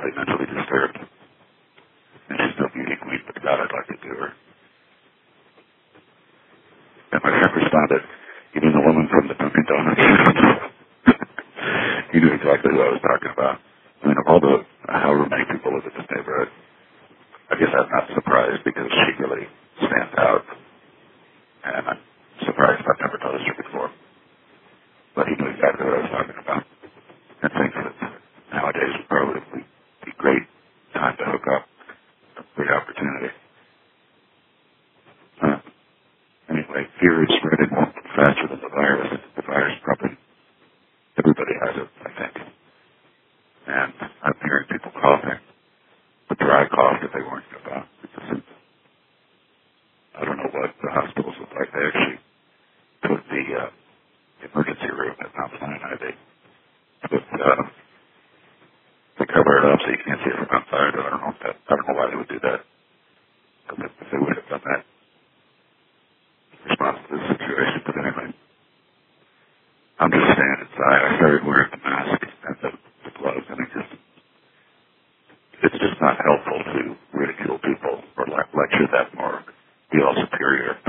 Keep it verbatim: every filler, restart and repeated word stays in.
highly mentally disturbed. And she's no beauty queen, but God, I'd like to do her. And my friend responded, you mean the woman from the Dunkin' Donuts? He knew exactly what I was talking about. I mean, of all the, however many people live in this neighborhood, I guess I'm not surprised because she really stands out. And I'm surprised I've never noticed her before. But he knew exactly what I was talking about. And thinks that nowadays would probably be a great time to hook up. A great opportunity. Uh, anyway, fear is spreading faster than the virus. The virus probably, everybody has it, I think. And I'm hearing people coughing. The dry cough that they warned you about. I don't know what the hospitals look like. They actually put the uh, emergency room at Mount Sinai. They put, uh, they cover it up so you can't see it from outside. I don't know if that, I don't know why they would do that. If they would have done that in response to this situation. But anyway, I'm just staying inside. I started wearing the mask and the, the gloves, and it just, it's just not helpful to ridicule people or le- lecture them or be all superior.